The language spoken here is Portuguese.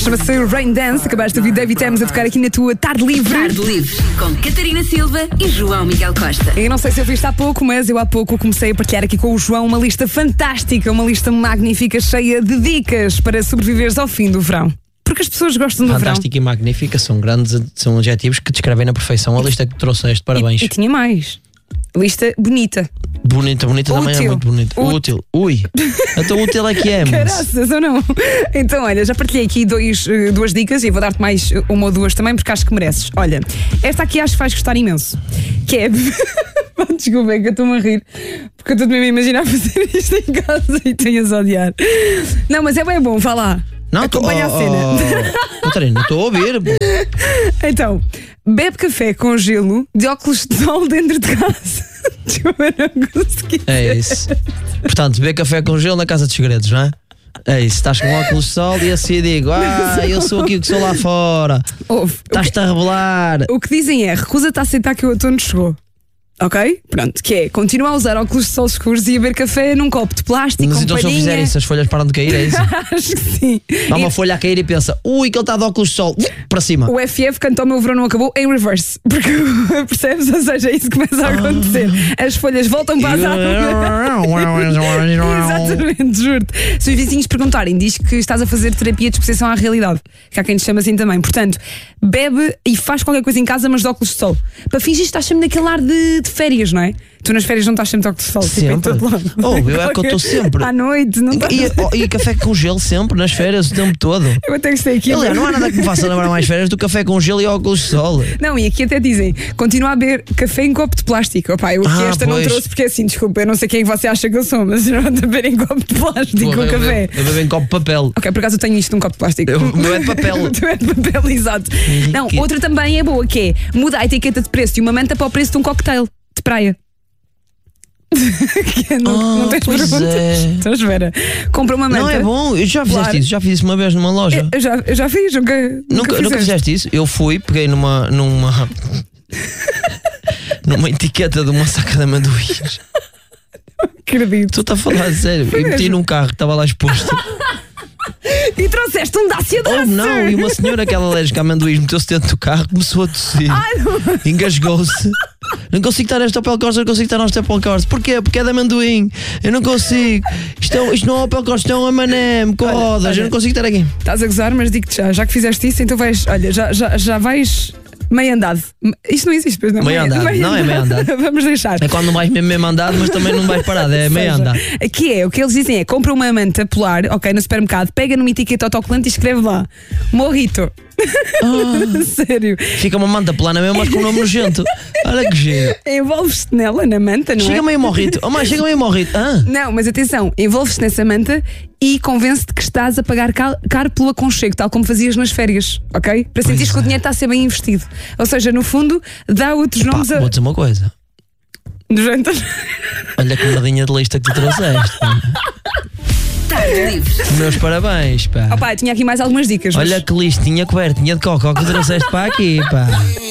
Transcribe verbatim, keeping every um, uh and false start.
Chama-se Rain Dance. Acabaste de ouvir David Thames a tocar aqui na tua Tarde Livre. Tarde Livre, com Catarina Silva e João Miguel Costa. Eu não sei se eu viste há pouco, mas eu há pouco comecei a partilhar aqui com o João uma lista fantástica, uma lista magnífica, cheia de dicas para sobreviveres ao fim do verão. Porque as pessoas gostam do verão. Fantástica e magnífica são grandes, são adjetivos que descrevem na perfeição a lista que trouxeste. Parabéns. E, e tinha mais. Lista bonita. Bonita, bonita também é muito bonita. Útil. Ui. Então útil é que é, mas. Caraças, ou não? Então, olha, já partilhei aqui dois, duas dicas e vou dar-te mais uma ou duas também porque acho que mereces. Olha, esta aqui acho que vais gostar imenso. Que é. Desculpa, é que eu estou-me a rir porque eu estou mesmo a imaginar fazer isto em casa e tenhas a odiar. Não, mas é bem bom, vá lá. Não, acompanha tô, a cena. Oh, Catarina, não estou a ouvir. Então, bebe café com gelo de óculos de sol dentro de casa. Desculpa, não consegui. É isso. Portanto, beber café com gelo na casa dos segredos, não é? É isso, estás com óculos de sol e assim digo: ah, eu sou aqui que sou lá fora. Estás-te a revelar. O que dizem é: recusa-te a aceitar que o outono chegou. Ok? Pronto, que é, continua a usar óculos de sol escuros e a beber café num copo de plástico. Mas com então palhinha. se eu fizer isso, as folhas param de cair, é isso? Acho que sim. Dá uma e... folha a cair e pensa: ui, que ele está de óculos de sol, para cima. O F F cantou o meu verão não acabou em reverse. Porque percebes? Ou seja, isso começa a acontecer. As folhas voltam para as árvores. Exatamente, juro-te. Se os vizinhos perguntarem, diz que estás a fazer terapia de exposição à realidade. Que há quem te chama assim também. Portanto, bebe e faz qualquer coisa em casa, mas de óculos de sol. Para fingir que estás sempre naquele ar de, de férias, não é? Tu nas férias não estás sempre de óculos de sol, sempre. Tipo, em todo lado. Oh, eu é que eu estou sempre. À noite, não estás. E, oh, e café com gelo sempre, nas férias, o tempo todo. Eu até gostei aqui. Aliás, não há nada que me faça lembrar mais férias do café com gelo e óculos de sol. Não, e aqui até dizem: continua a beber café em copo de plástico. Opa, eu aqui ah, esta pois. não trouxe porque assim, desculpa, eu não sei quem você acha que eu sou, mas eu não ando a beber em copo de plástico Pô, com eu café. Bebo, eu bebo em copo de papel. Ok, por acaso eu tenho isto num copo de plástico. Eu, o meu é de papel. O teu é de papel, exato. Não, que... outra também é boa, que é muda a etiqueta de preço de uma manta para o preço de um cocktail de praia. que é, não, oh, não tens perguntas? É. Então espera, compra uma manta. Não é bom, eu já fizeste claro. isso, já fiz isso uma vez numa loja. Eu já, eu já fiz, nunca, nunca, nunca, nunca fizeste isso? Eu fui, peguei numa numa numa etiqueta de uma saca de amendoins. Não acredito. Tu estás a falar sério? Foi e meti mesmo? num carro que estava lá exposto. E trouxeste um Dacia Duster. Oh não, e uma senhora que era alérgica a amendoins meteu-se dentro do carro, começou a tossir. Ai, não. Engasgou-se. Não consigo estar esta Opel Corsa, não consigo estar esta Opel Corsa. Porquê? Porque é de amendoim. Eu não consigo. Isto, é, isto não é Opel Corsa, isto é um M and M com rodas. Eu não consigo estar aqui. Estás a gozar, mas digo-te já, já que fizeste isso, então vais, olha, já, já, já vais meio andado. Isto não existe, pois não. Meio andado, meio não é meio andado. Vamos deixar. É quando não vais mesmo, mesmo andado, mas também não vais parado, é meio andado. Aqui é, o que eles dizem é, compra uma manta polar, ok, no supermercado, pega numa etiqueta autocolante e escreve lá Morrito. Oh, sério. Fica uma manta plana mesmo, mas com o nome nojento. Olha que giro. Envolves-te nela, na manta, não chega é? meio morrito. Oh, mãe, chega meio morrito. Ah. Não, mas atenção, envolves-te nessa manta e convence-te que estás a pagar caro pelo aconchego, tal como fazias nas férias, ok? Para sentir que o dinheiro está a ser bem investido. Ou seja, no fundo, dá outros Epá, nomes a. vou dizer uma coisa. Do jantar. Olha que madinha de lista que tu trouxeste. Tarde Livre. Meus parabéns, pá. Opa, tinha aqui mais algumas dicas. Olha mas... que listinha cobertinha de cocó que trouxeste para aqui, pá.